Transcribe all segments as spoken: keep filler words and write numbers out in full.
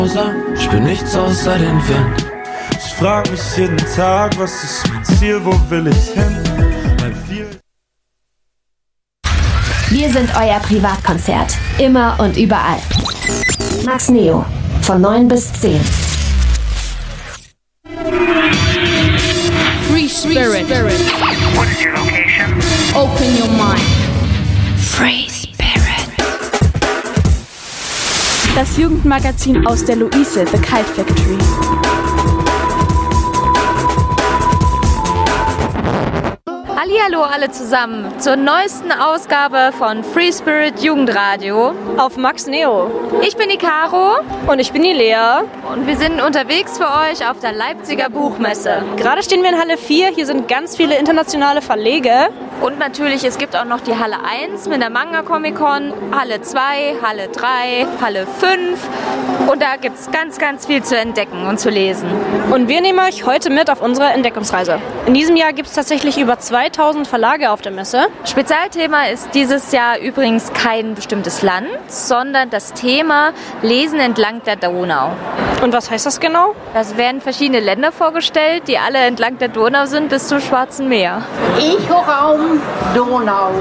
Ich bin nichts außer den Wind. Ich frag mich jeden Tag, was ist mein Ziel, wo will ich hin? Weil viel Wir sind euer Privatkonzert. Immer und überall. Max Neo. Von neun bis zehn. Free Spirit. What is your location? Open your mind. Free Spirit. Das Jugendmagazin aus der Luise, The Kite Factory. Hallihallo alle zusammen zur neuesten Ausgabe von Free Spirit Jugendradio Auf Max Neo. Ich bin die Caro Und ich bin die Lea. und wir sind unterwegs für euch auf der Leipziger Buchmesse. Gerade stehen wir in Halle vier. Hier sind ganz viele internationale Verlege. Und natürlich, es gibt auch noch die Halle eins mit der Manga Comic Con, Halle zwei, Halle drei, Halle fünf. Und da gibt es ganz, ganz viel zu entdecken und zu lesen. Und wir nehmen euch heute mit auf unsere Entdeckungsreise. In diesem Jahr gibt es tatsächlich über zweitausend Verlage auf der Messe. Spezialthema ist dieses Jahr übrigens kein bestimmtes Land, sondern das Thema Lesen entlang der Donau. Und was heißt das genau? Da werden verschiedene Länder vorgestellt, die alle entlang der Donau sind bis zum Schwarzen Meer. Echoraum Donau.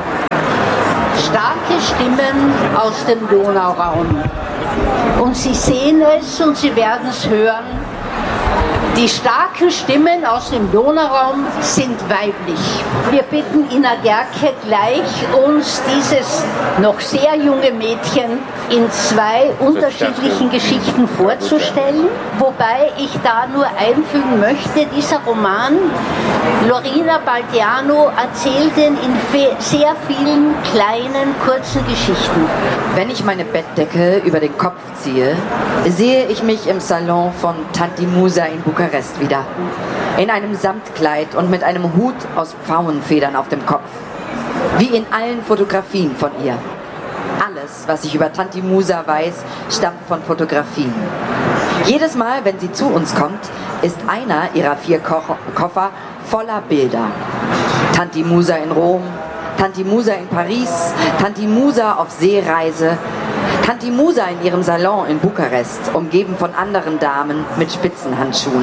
Starke Stimmen aus dem Donauraum. Und Sie sehen es und Sie werden es hören. Die starken Stimmen aus dem Donauraum sind weiblich. Wir bitten Ina Gerke gleich, uns dieses noch sehr junge Mädchen in zwei unterschiedlichen Geschichten vorzustellen. Wobei ich da nur einfügen möchte, dieser Roman, Lorina Baldiano, erzählt ihn in sehr vielen kleinen, kurzen Geschichten. Wenn ich meine Bettdecke über den Kopf ziehe, sehe ich mich im Salon von Tanti Musa in Bukarest wieder. In einem Samtkleid und mit einem Hut aus Pfauenfedern auf dem Kopf. Wie in allen Fotografien von ihr. Alles, was ich über Tanti Musa weiß, stammt von Fotografien. Jedes Mal, wenn sie zu uns kommt, ist einer ihrer vier Ko- Koffer voller Bilder. Tanti Musa in Rom, Tanti Musa in Paris, Tanti Musa auf Seereise, Tanti Musa in ihrem Salon in Bukarest, umgeben von anderen Damen mit Spitzenhandschuhen.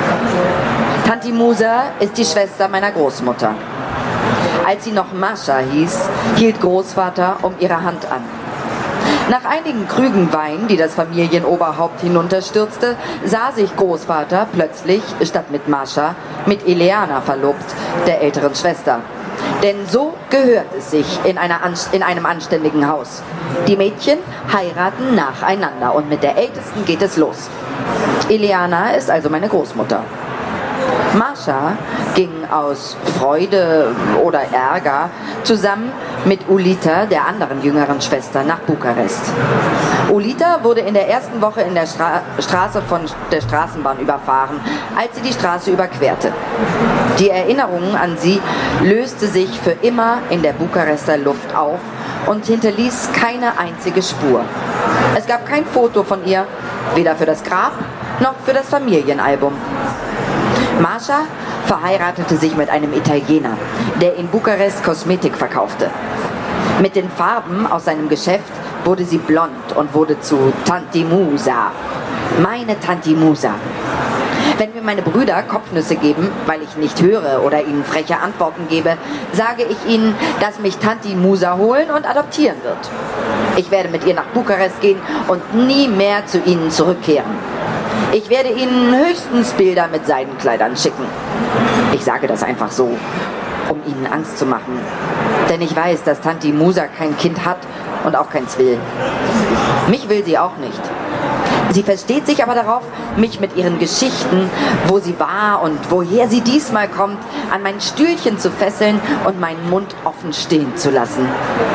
Tanti Musa ist die Schwester meiner Großmutter. Als sie noch Mascha hieß, hielt Großvater um ihre Hand an. Nach einigen Krügen Wein, die das Familienoberhaupt hinunterstürzte, sah sich Großvater plötzlich, statt mit Mascha, mit Ileana verlobt, der älteren Schwester. Denn so gehört es sich in, einer, in einem anständigen Haus. Die Mädchen heiraten nacheinander und mit der Ältesten geht es los. Ileana ist also meine Großmutter. Mascha ging aus Freude oder Ärger zusammen mit Ulita, der anderen jüngeren Schwester, nach Bukarest. Ulita wurde in der ersten Woche in der Stra- Straße von der Straßenbahn überfahren, als sie die Straße überquerte. Die Erinnerung an sie löste sich für immer in der Bukarester Luft auf und hinterließ keine einzige Spur. Es gab kein Foto von ihr, weder für das Grab noch für das Familienalbum. Mascha verheiratete sich mit einem Italiener, der in Bukarest Kosmetik verkaufte. Mit den Farben aus seinem Geschäft wurde sie blond und wurde zu Tanti Musa. Meine Tanti Musa. Wenn mir meine Brüder Kopfnüsse geben, weil ich nicht höre oder ihnen freche Antworten gebe, sage ich ihnen, dass mich Tanti Musa holen und adoptieren wird. Ich werde mit ihr nach Bukarest gehen und nie mehr zu ihnen zurückkehren. Ich werde ihnen höchstens Bilder mit Seidenkleidern schicken. Ich sage das einfach so, um ihnen Angst zu machen. Denn ich weiß, dass Tanti Musa kein Kind hat und auch keins will. Mich will sie auch nicht. Sie versteht sich aber darauf, mich mit ihren Geschichten, wo sie war und woher sie diesmal kommt, an mein Stühlchen zu fesseln und meinen Mund offen stehen zu lassen.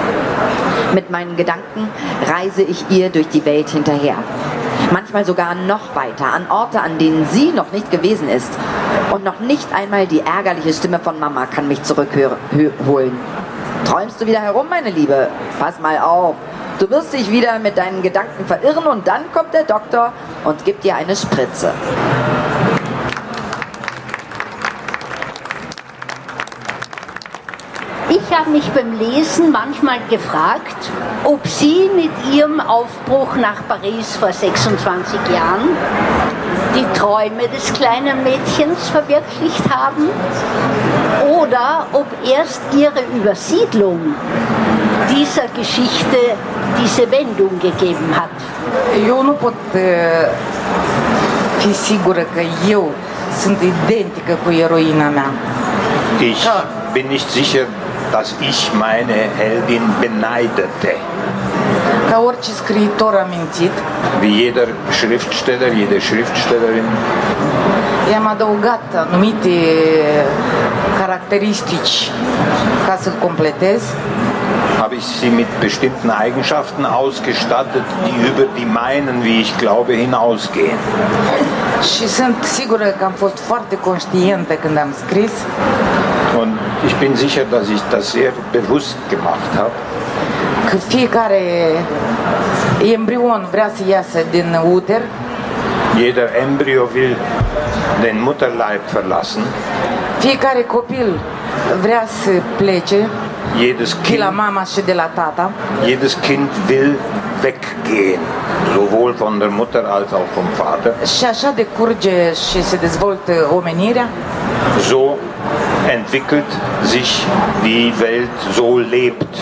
Mit meinen Gedanken reise ich ihr durch die Welt hinterher. Manchmal sogar noch weiter, an Orte, an denen sie noch nicht gewesen ist. Und noch nicht einmal die ärgerliche Stimme von Mama kann mich zurückholen. Träumst du wieder herum, meine Liebe? Pass mal auf. Du wirst dich wieder mit deinen Gedanken verirren und dann kommt der Doktor und gibt dir eine Spritze. Ich ich habe mich beim Lesen manchmal gefragt, ob Sie mit Ihrem Aufbruch nach Paris vor sechsundzwanzig Jahren die Träume des kleinen Mädchens verwirklicht haben oder ob erst Ihre Übersiedlung dieser Geschichte diese Wendung gegeben hat. Eu nu pot uh, fi sigură că eu sunt identică cu eroina mea. Ich bin nicht sicher, dass ich meine Heldin beneidete. Ca orice scriitor amintit, wie jeder Schriftsteller, jede Schriftstellerin, i-am adăugat anumite caracteristici ca să-l completez. Habe ich sie mit bestimmten Eigenschaften ausgestattet, die über die meinen, wie ich glaube, hinausgehen. Și sunt sigură că am fost foarte conștientă când am scris. Und ich bin sicher, dass ich das sehr bewusst gemacht habe. Că fiecare embrion vrea să iasă din uter. Jeder Embryo will den Mutterleib verlassen. Fiecare copil vrea să plece. Jedes Kind, de la mama și de la tata. Jedes Kind will weggehen, sowohl von der Mutter als auch vom Vater. Și așa decurge și se dezvoltă omenirea. So entwickelt sich die Welt, so lebt